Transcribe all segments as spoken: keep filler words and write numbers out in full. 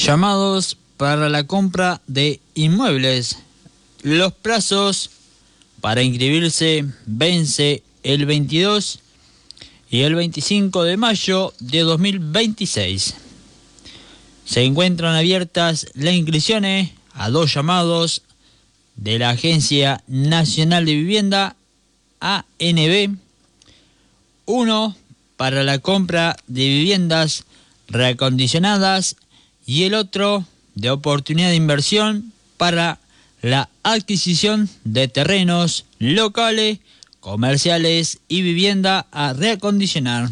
Llamados para la compra de inmuebles. Los plazos para inscribirse vence el veintidós y el veinticinco de mayo de dos mil veintiséis. Se encuentran abiertas las inscripciones a dos llamados de la Agencia Nacional de Vivienda, A N B. Uno para la compra de viviendas reacondicionadas y el otro de oportunidad de inversión para la adquisición de terrenos locales, comerciales y vivienda a reacondicionar.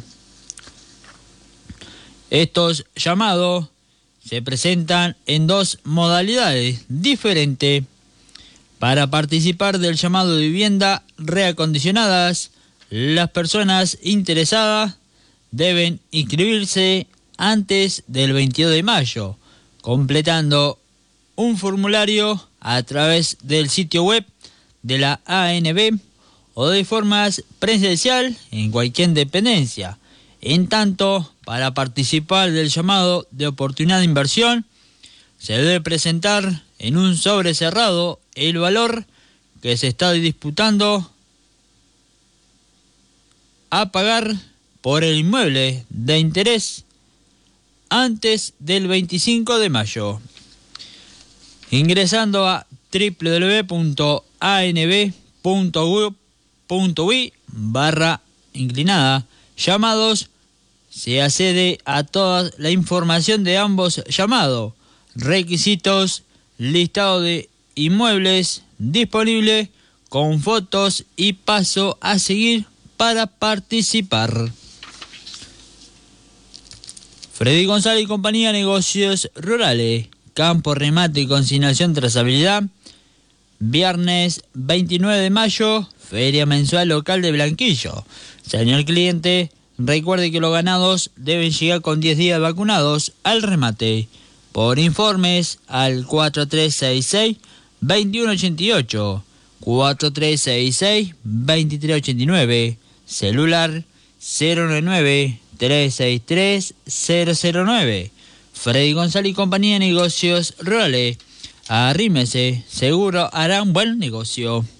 Estos llamados se presentan en dos modalidades diferentes. Para participar del llamado de vivienda reacondicionadas, las personas interesadas deben inscribirse antes del veintidós de mayo, completando un formulario a través del sitio web de la A N B o de forma presencial en cualquier dependencia. En tanto, para participar del llamado de oportunidad de inversión, se debe presentar en un sobre cerrado el valor que se está disputando a pagar por el inmueble de interés antes del veinticinco de mayo. Ingresando a doble u doble u doble u punto a n b punto gov punto uy barra inclinada llamados, se accede a toda la información de ambos llamados, requisitos, listado de inmuebles disponible con fotos y paso a seguir para participar. Freddy González y compañía, negocios rurales, campo, remate y consignación, trazabilidad. Viernes veintinueve de mayo, feria mensual local de Blanquillo. Señor cliente, recuerde que los ganados deben llegar con diez días vacunados al remate. Por informes al cuatro tres seis seis, dos uno ocho ocho, cuatro tres seis seis, dos tres ocho nueve, celular cero nueve nueve, tres seis tres, cero cero nueve. Freddy González y compañía, negocios rurales. Arrímese, seguro hará un buen negocio.